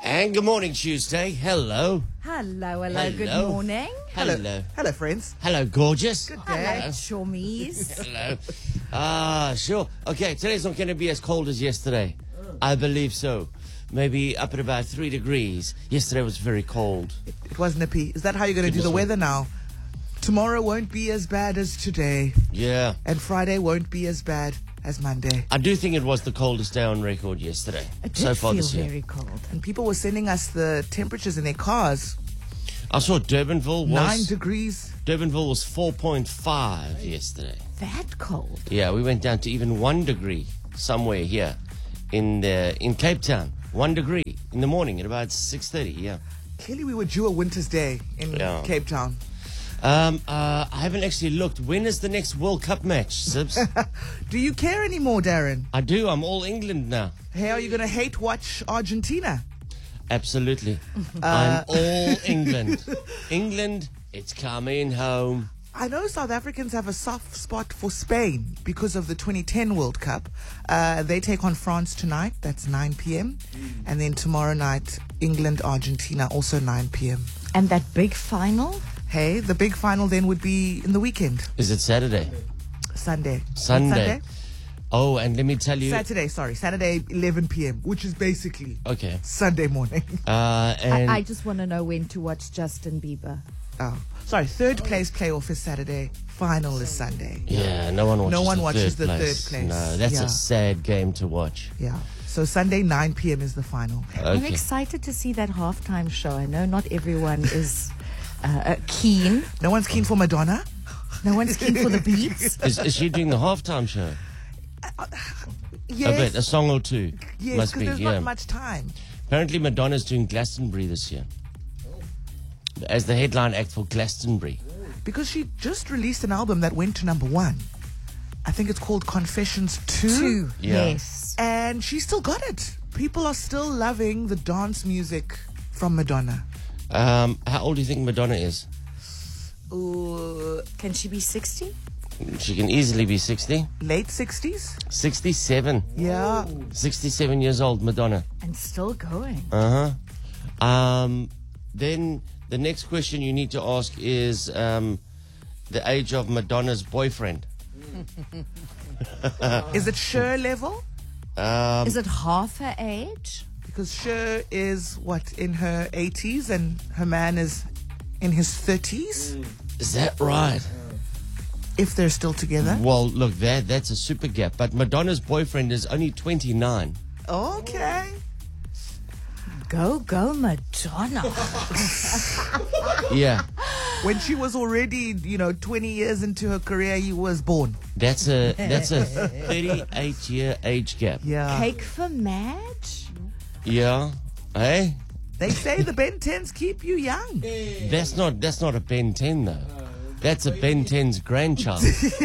And good morning, Tuesday. Hello. Hello, Hello. good morning. Hello. Hello, friends. Hello, gorgeous. Good Hello, day. chummies. Hello. Sure. Okay, today's not going to be as cold as yesterday. I believe so. Maybe up at about 3 degrees. Yesterday was very cold. It was nippy. Is that how you're going to do the weather now? Tomorrow won't be as bad as today, Yeah. and Friday won't be as bad as Monday. I do think it was the coldest day on record yesterday. It did so far feel this year. very cold. And people were sending us the temperatures in their cars. I saw Durbanville was 9 degrees. Durbanville was 4.5 yesterday. That cold. Yeah, we went down to even 1 degree somewhere here in Cape Town. 1 degree in the morning at about 6:30. Yeah. Clearly we were due a winter's day in Yeah. Cape Town. I haven't actually looked. When is the next World Cup match, Sibs? Do you care anymore, Darren? I do. I'm all England now. Hey, are you going to hate watch Argentina? Absolutely. I'm all England. England, it's coming home. I know South Africans have a soft spot for Spain because of the 2010 World Cup. They take on France tonight. That's 9 p.m. And then tomorrow night, England, Argentina, also 9 p.m. And that big final? Hey, the big final then would be in the weekend. Is it Saturday? Sunday. Sunday. Oh, and let me tell you. Saturday, 11 p.m., which is basically Okay. Sunday morning. And I just want to know when to watch Justin Bieber. Third place playoff is Saturday. Final is Sunday. yeah, no one watches the third place. place. No, that's Yeah. a sad game to watch. Yeah. So Sunday, 9 p.m. is the final. I'm Okay. excited to see that halftime show. I know not everyone is keen. No one's keen for Madonna. No one's keen for the beats. Is she doing the halftime show? Yes. I bet a song or two. Yes, Must because be. there's Yeah. not much time. Apparently, Madonna's doing Glastonbury this year as the headline act for Glastonbury. Because she just released an album that went to number 1. I think it's called Confessions 2. Yeah. Yes. And she still got it. People are still loving the dance music from Madonna. How old do you think Madonna is? Can she be 60? She can easily be 60. Late 60s? 67. Yeah. 67 years old, Madonna. And still going. Then the next question you need to ask is the age of Madonna's boyfriend. Is it Cher level? Is it half her age? Because Cher is, in her 80s and her man is in his 30s? Is that right? If they're still together. Well, look, that's a super gap. But Madonna's boyfriend is only 29. Okay. Go, Madonna. Yeah. When she was already, 20 years into her career, he was born. That's a 38-year age gap. Yeah. Cake for Madge? Yeah. Hey? They say the Ben 10s keep you young. That's not a Ben 10 though. That's a Ben 10's grandchild.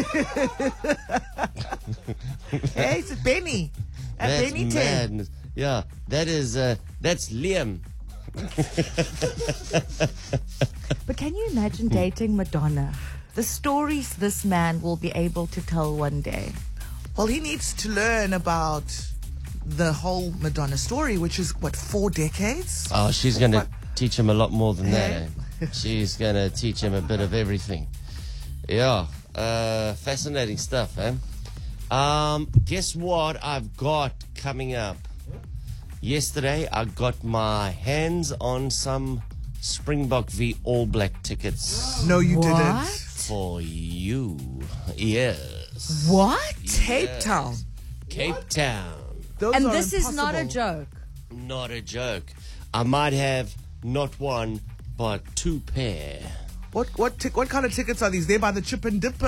Hey, it's a Benny. A That's Benny 10. madness. Yeah, that's Liam. But can you imagine dating Madonna? The stories this man will be able to tell one day. Well, he needs to learn about the whole Madonna story, which is, 4 decades? Oh, she's going to teach him a lot more than that. Eh? She's going to teach him a bit of everything. Yeah, fascinating stuff, eh? Guess what I've got coming up? Yesterday, I got my hands on some Springbok v All Black tickets No, you What? didn't. for you. Yes. What? Cape Town. Cape Town. Those And are this is not a impossible. joke. Not a joke. I might have not one, but 2 pair. What kind of tickets are these? They're by the Chip and Dip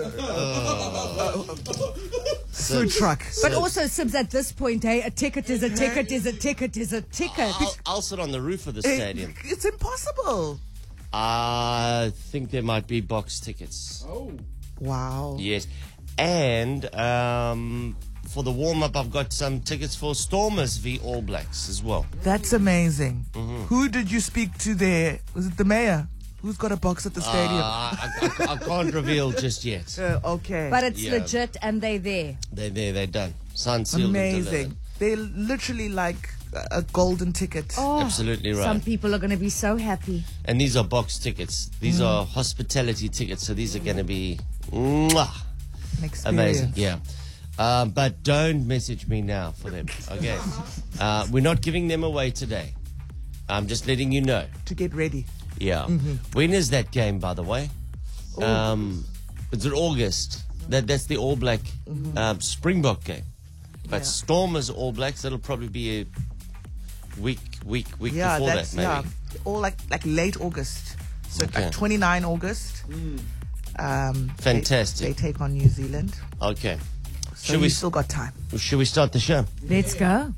food truck. But also, Sibs, at this point, a ticket is a ticket is a ticket is a ticket. I'll sit on the roof of the stadium. It's impossible. I think there might be box tickets. Wow. Yes. And for the warm-up, I've got some tickets for Stormers v All Blacks as well. That's amazing. Who did you speak to there? Was it the mayor? Who's got a box at the stadium? I can't reveal just yet. Okay. But it's Yeah. legit and they're there. They're there, they're done. Signed, sealed, and Amazing. delivered. They're literally like a golden ticket. Oh, Absolutely right. Some people are going to be so happy. And these are box tickets. These are hospitality tickets. So these are going to be mwah, An experience. amazing. Yeah. But don't message me now for them. Okay. We're not giving them away today. I'm just letting you know. To get ready. Yeah. When is that game, by the way? It's in August. That's the All Black Springbok game. But Yeah. Stormers All Blacks, that'll probably be a week Yeah, before that's that, maybe. all like late August. So Okay. like 29 August. Fantastic. They take on New Zealand. Okay. So we still got time. Should we start the show? Let's go.